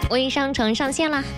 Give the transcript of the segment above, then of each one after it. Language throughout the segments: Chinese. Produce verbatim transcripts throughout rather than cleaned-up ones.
微商城上线啦！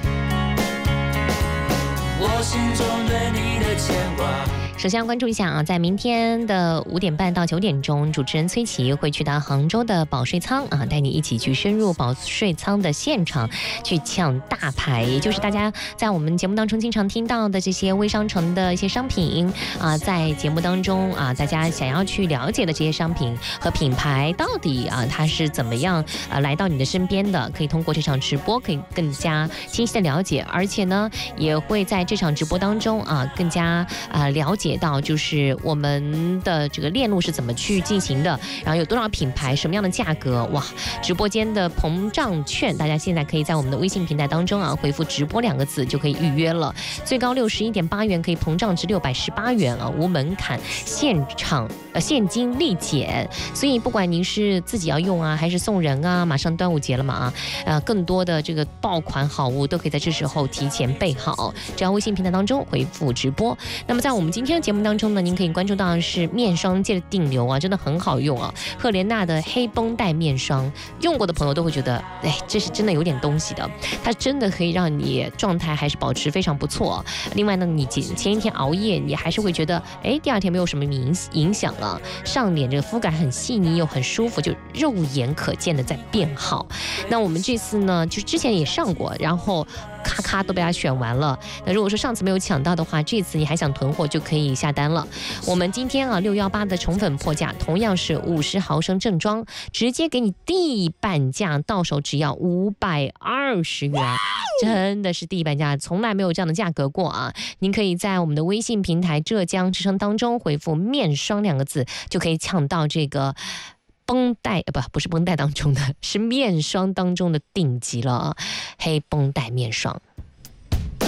我心中对你的牵挂。 首先要关注一下啊，在明天的五点半到九点钟，主持人崔琦会去到杭州的保税仓啊，带你一起去深入保税仓的现场，去抢大牌，也就是大家在我们节目当中经常听到的这些微商城的一些商品啊，在节目当中啊，大家想要去了解的这些商品和品牌到底啊它是怎么样啊来到你的身边的，可以通过这场直播可以更加清晰的了解，而且呢也会在这场直播当中啊更加啊了解到就是我们的这个链路是怎么去进行的，然后有多少品牌，什么样的价格，哇！直播间的膨胀券，大家现在可以在我们的微信平台当中啊回复直播两个字就可以预约了，最高六十一点八元可以膨胀至六百十八元啊，无门槛，现场呃现金立减，所以不管您是自己要用啊，还是送人啊，马上端午节了嘛啊，呃更多的这个爆款好物都可以在这时候提前备好，只要微信平台当中回复直播。那么在我们今天的节目当中呢，您可以关注到的是面霜界的顶流啊，真的很好用啊！赫莲娜的黑绷带面霜，用过的朋友都会觉得，哎，这是真的有点东西的，它真的可以让你状态还是保持非常不错。另外呢，你前一天熬夜，你还是会觉得，哎，第二天没有什么影影响了，上脸这个肤感很细腻又很舒服，就肉眼可见的在变好。那我们这次呢，就之前也上过，然后咔咔都被它选完了。那如果说上次没有抢到的话，这次你还想囤货就可以下单了。我们今天啊六一八的宠粉破价，同样是五十毫升正装，直接给你地板价，到手只要五百二十元，真的是地板价，从来没有这样的价格过啊！您可以在我们的微信平台浙江之声当中回复面霜两个字，就可以抢到这个绷带，不不是绷带当中的，是面霜当中的顶级了，黑绷带面霜。